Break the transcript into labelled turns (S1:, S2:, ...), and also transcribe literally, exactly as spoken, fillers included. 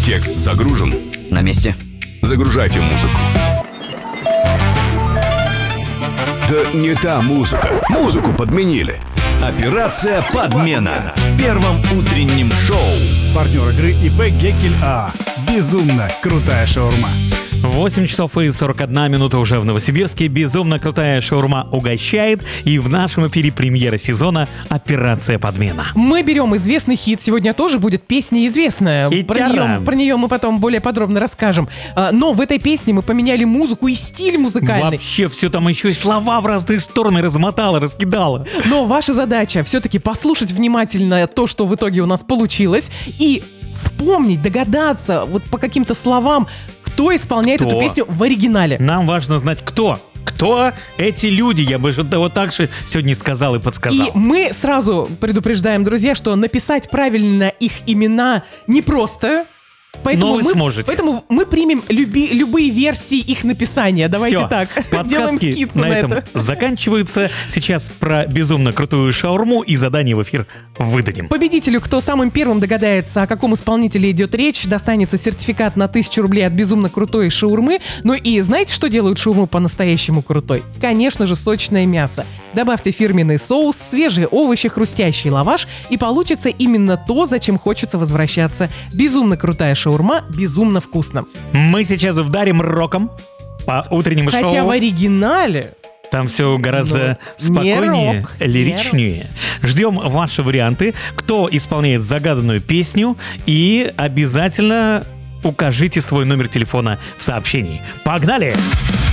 S1: Текст загружен.
S2: На месте.
S1: Загружайте музыку. Да не та музыка. Музыку подменили.
S3: Операция «Подмена» в первом утреннем шоу.
S4: Партнер игры ИП Геккель АА. Безумно крутая шаурма.
S5: восемь часов и сорок одна минута уже в Новосибирске. Безумно крутая шаурма угощает. И в нашем эфире премьера сезона «Операция Подмена».
S6: Мы берем известный хит. Сегодня тоже будет песня известная. Про нее, про нее мы потом более подробно расскажем. Но в этой песне мы поменяли музыку и стиль музыкальный.
S5: Вообще все там еще и слова в разные стороны размотало, раскидало.
S6: Но ваша задача все-таки послушать внимательно то, что в итоге у нас получилось, и вспомнить, догадаться вот по каким-то словам, кто исполняет
S5: Кто?
S6: эту песню в оригинале.
S5: Нам важно знать, кто. Кто эти люди? Я бы же вот так же сегодня сказал и подсказал.
S6: И мы сразу предупреждаем, друзья, что написать правильно их имена непросто. Поэтому
S5: Но вы
S6: мы,
S5: сможете.
S6: Поэтому мы примем люби, любые версии их написания. Давайте
S5: Всё.
S6: так. Делаем
S5: Подсказки
S6: скидку
S5: на
S6: на
S5: этом
S6: это.
S5: заканчиваются. Сейчас про безумно крутую шаурму и задание в эфир выдадим.
S6: Победителю, кто самым первым догадается, о каком исполнителе идет речь, достанется сертификат на тысячу рублей от безумно крутой шаурмы. Ну и знаете, что делают шаурму по-настоящему крутой? Конечно же, сочное мясо. Добавьте фирменный соус, свежие овощи, хрустящий лаваш, и получится именно то, зачем хочется возвращаться. Безумно крутая шаурма, безумно вкусно.
S5: Мы сейчас вдарим роком по утреннему шоу.
S6: Хотя в оригинале...
S5: Там все гораздо
S6: Ну, не
S5: спокойнее,
S6: рок,
S5: лиричнее. Ждем ваши варианты, кто исполняет загаданную песню, и обязательно укажите свой номер телефона в сообщении. Погнали!